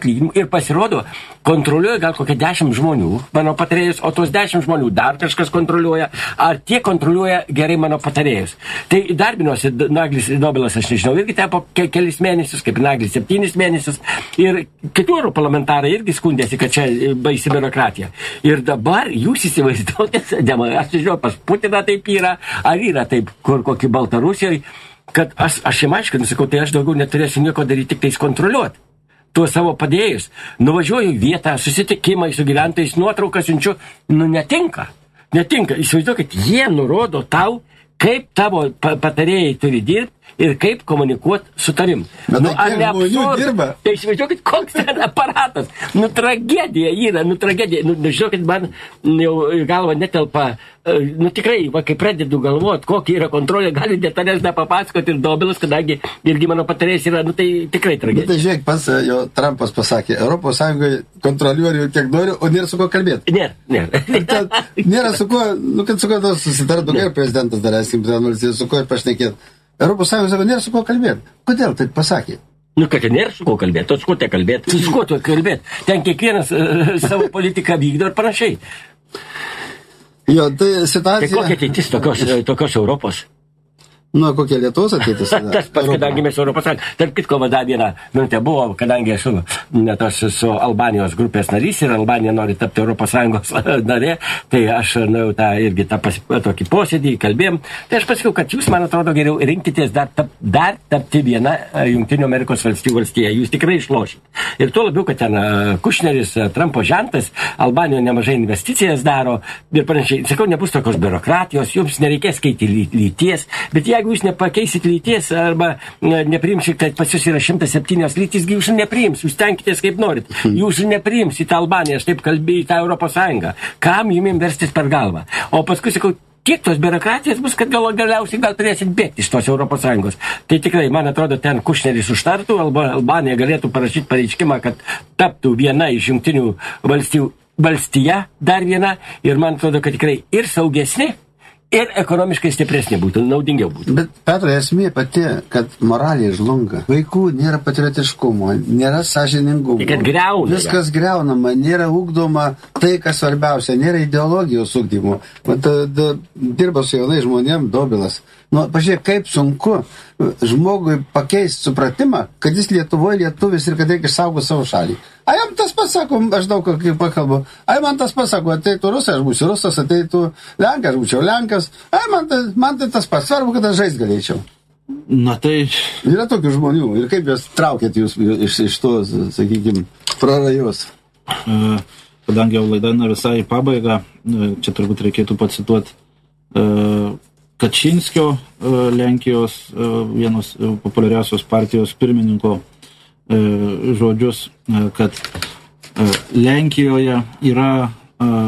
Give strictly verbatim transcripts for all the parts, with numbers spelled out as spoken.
atlyginimų ir pasirodo, kontroliuoja gal kokie dešimt žmonių, mano patarėjus, o tos dešimt žmonių dar kažkas kontroliuoja, ar tie kontroliuoja gerai mano patarėjus. Tai darbinosi Naglis Dobilas, aš nežinau, irgi tepo ke kelis mėnesius, kaip Naglis septynis mėnesius, ir kitų europarlamentarai irgi skundėsi, kad čia baisi biurokratija. Ir dabar jūs įsivaizduojate, aš nežinau, pas Putiną taip yra, ar yra taip, kur kokį Baltarusijoje, kad aš, aš jam aiškinu, sakau, tai aš daugiau neturėsiu nieko daryti, tik tais kontroliuoti tuos savo padėjus. Nuvažiuoju į vietą, susitikimai su gyventojais, nuotraukas siunčiu, nu netinka. Netinka. Įsivaizduokit, jie nurodo tau, kaip tavo patarėjai turi dirbti ir kaip komunikuoti su tavim. Bet nu, tai kiek žmonių dirba? Tai įsivaizduokit, koks ten aparatas. Nu, tragedija yra, nu, tragedija. Nu, žinokit, man jau galva netelpa. Nu, tikrai, va, kai pradedu galvoti, kokia yra kontrolė, gali detalės nepapasakoti ir Dobilas, kadangi irgi mano patarėjas yra, nu, tai tikrai tragedija. Bet tai žiūrėk, pats jo Trumpas pasakė, Europos Sąjungoje kontroliuoju tiek noriu, o nėra su ko kalbėti. Nėra, nėra. Nėra su ko, nu, kad su ko susitartų, kaip prezidentas darėsim, su ko pašnekėti. Europos Sąjungos sako, nėra su ko kalbėti. Kodėl taip pasakė? Nu, kad nėra su ko kalbėti, o su ko te kalbėti? Su ko tu kalbėti? Ten kiekvienas uh, savo politiką vykdo ir panašiai. Jo, tai situacija... Tai kokia ateitis tokios, tokios Europos? Nu, kokia Lietuvos ateitis? Tas pats, kadangi mes Europos Sąjungos. Tarp kitko, va, dar vieną minutę buvo, kadangi aš net aš su Albanijos grupės narys ir Albanija nori tapti Europos Sąjungos narė, tai aš nu, tą irgi tą pas, tokį posėdį kalbėjom. Tai aš pasakiau, kad jūs, man atrodo, geriau rinkitės dar, tap, dar tapti vieną Jungtinių Amerikos valstijų valstiją. Jūs tikrai išlošit. Ir tuo labiau, kad ten Kušneris, Trumpo žentas, Albanijoje nemažai investicijas daro ir panašiai. Sakau, nebus tokios biurokratijos, jums nereikės skaityti lyties, bet jeigu jūs nepakeisit lyties arba nepriimsit, kad pas jūs yra šimtas septynios lytys, jūs nepriims, jūs tenkitės kaip norit. Jūs nepriims į tą Albaniją, aš taip kalbėjau, į tą Europos Sąjungą. Kam jums verstis per galvą? O paskui sakau, kiek tos biurokratijos bus, kad gal, galiausiai gal turėsit bėgti iš tos Europos Sąjungos. Tai tikrai, man atrodo, ten Kušneris užtartų, arba Albanija galėtų parašyti pareiškimą, kad taptų viena iš Jungtinių valstijų valstija, dar viena, ir man atrodo, kad tikrai ir saugesni, ir ekonomiškai stipresnė būtų, naudingiau būtų. Bet, Petrai, esmė pati, kad moralė žlunga. Vaikų nėra patriotiškumo, nėra sąžiningumo. Tai kad greuna. Viskas greunama, nėra ugdoma tai, kas svarbiausia, nėra ideologijos ugdymo. Vat, da, dirba su jaunai žmonėm Dobilas. Nu, pažiūrėk, kaip sunku žmogui pakeisti supratimą, kad jis Lietuvoje lietuvis ir kad reikia išsaugoti savo šalį. A jam tas pasako, aš daug kaip pakalbu, a man tas pasako, ateitų rusai, aš būsiu rusas, ateitų lenkas, aš būčiau lenkas, a man tai, man tai tas pats, svarbu, kad aš žaist galėčiau. Na tai... Yra tokių žmonių ir kaip jūs traukėt jūs iš, iš to, sakykime, prarajos? Uh, kadangi jau laida na visai į pabaigą, uh, čia turbūt reikėtų pacituoti uh, Kačinskio, uh, Lenkijos uh, vienos uh, populiariausios partijos pirmininko uh, žodžius, uh, kad uh, Lenkijoje yra uh,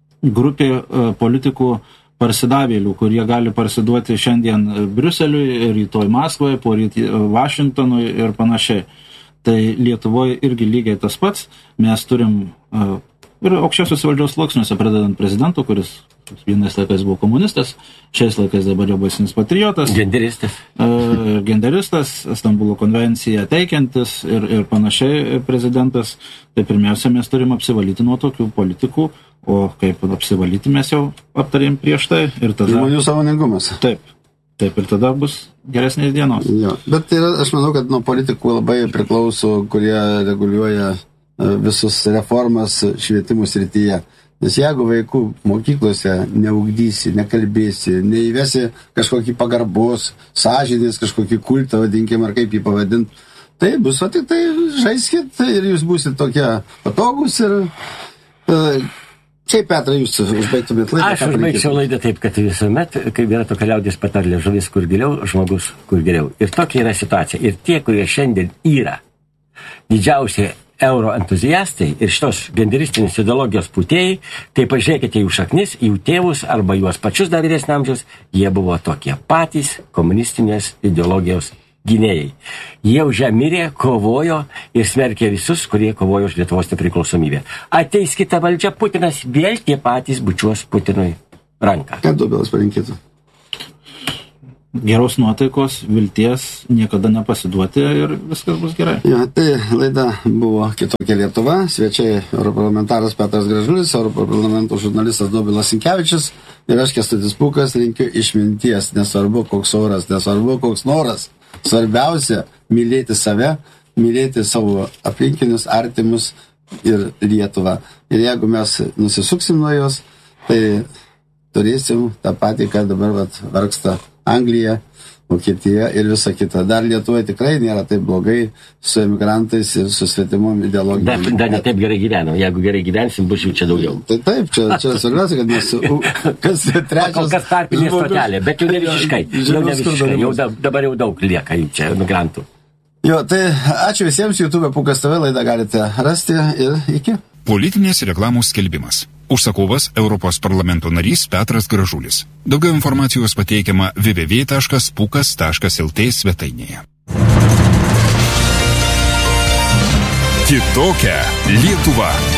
grupė uh, politikų parsidavėlių, kurie gali parsiduoti šiandien Briuseliui, rytoj Maskvoje, poryt Vašingtonui ir panašiai. Tai Lietuvoje irgi lygiai tas pats. Mes turim uh, ir aukščiausios valdžios sluoksniuose, pradedant prezidentu, kuris vienais laikais buvo komunistas, šiais laikais dabar jau baisinis patriotas. Genderistas. Uh, genderistas, Stambulo konvenciją teikiantis ir, ir panašiai prezidentas. Tai pirmiausia, mes turim apsivalyti nuo tokių politikų, o kaip apsivalyti mes jau aptarėm prieš tai. Ir tada... Žmonių sąmoningumas. Taip. Taip, ir tada bus geresnės dienos. Jo. Bet yra, aš manau, kad nuo politikų labai priklauso, kurie reguliuoja visus reformas švietimų srityje. Nes jeigu vaikų mokyklose neugdysi, nekalbėsi, neįvesi kažkokį pagarbos, sąžinės, kažkokį kultą, vadinkim, ar kaip jį pavadint, tai bus, o tik tai žaiskit ir jūs būsit tokie patogus ir... Uh, Šiaip, Petrai, jūs užbaigtumėt laidą. Aš užbaigčiau laidą taip, kad visuomet, kai yra tokia liaudės patarlė, žuvis kur giliau, žmogus kur geriau. Ir tokia yra situacija. Ir tie, kurie šiandien yra didžiausi euro entuziastai ir šitos genderistinės ideologijos pūtėjai, tai pažiūrėkite jų šaknis, jų tėvus arba juos pačius dar vyresnio amžiaus, jie buvo tokie patys komunistinės ideologijos gynėjai. Jie už ją mirė, kovojo ir smerkė visus, kurie kovojo už Lietuvos nepriklausomybę. Ateis kita valdžia, Putinas vėl tie patys bučiuos Putinui ranką. Ką Dobilas palinkėtų? geros nuotaikos, vilties, niekada nepasiduoti ir viskas bus gerai. Ja, tai laida buvo Kitokia Lietuva, svečiai europarlamentaras Petras Gražulis, europarlamento žurnalistas Dobilas Sinkevičius ir aš Kęstutis Pūkas, linkiu išminties, nesvarbu koks oras, nesvarbu koks noras, svarbiausia mylėti save, mylėti savo aplinkinius, artimus ir Lietuvą. Ir jeigu mes nusisuksim nuo jos, tai turėsim tą patį, kad dabar vat, vargsta Anglija, Vokietija ir visa kita. Dar Lietuvoje tikrai nėra taip blogai su emigrantais ir su svetimom ideologijom. Dar, dar ne taip gerai gyvenam. Jeigu gerai gyvensim, bus jų čia daugiau. Tai taip, čia, čia svarbiausia, kad mes... Kas trečias... Kol kas tarpinė stotelė, bet jau ne visiškai. Jau ne visiškai. Jau dabar jau daug lieka čia emigrantų. Jo, tai ačiū visiems, YouTube Pūkas T V laidą galite rasti ir iki. Politinės reklamos skelbimas. Užsakovas Europos parlamento narys Petras Gražulis. Daugiau informacijos pateikiama w w w taškas pukas taškas l t svetainėje. Kitokia Lietuva.